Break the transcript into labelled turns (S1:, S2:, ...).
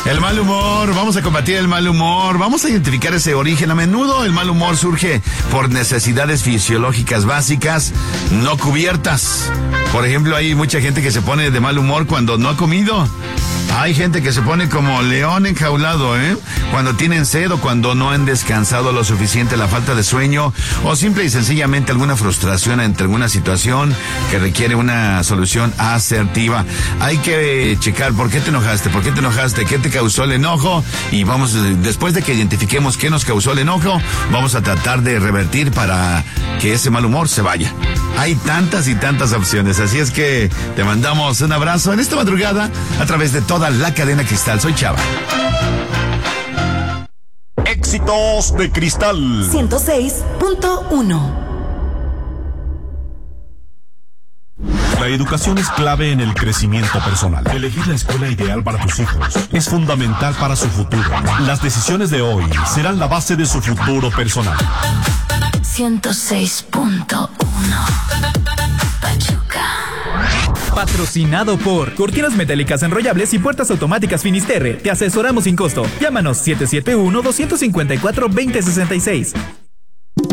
S1: El mal humor, vamos a combatir el mal humor, vamos a identificar ese origen. A menudo el mal humor surge por necesidades fisiológicas básicas no cubiertas. Por ejemplo, hay mucha gente que se pone de mal humor cuando no ha comido. Hay gente que se pone como león enjaulado, cuando tienen sed o cuando no han descansado lo suficiente, la falta de sueño o simple y sencillamente alguna frustración ante alguna situación que requiere una solución asertiva. Hay que checar por qué te enojaste, qué te causó el enojo y vamos, después de que identifiquemos qué nos causó el enojo, vamos a tratar de revertir para que ese mal humor se vaya. Hay tantas y tantas opciones, así es que te mandamos un abrazo en esta madrugada a través de toda la cadena Cristal. Soy Chava.
S2: Éxitos de Cristal
S3: 106.1.
S2: La educación es clave en el crecimiento personal. Elegir la escuela ideal para tus hijos es fundamental para su futuro. Las decisiones de hoy serán la base de su futuro personal.
S3: 106.1. Pachuca.
S4: Patrocinado por Cortinas Metálicas Enrollables y Puertas Automáticas Finisterre. Te asesoramos sin costo. Llámanos 771-254-2066.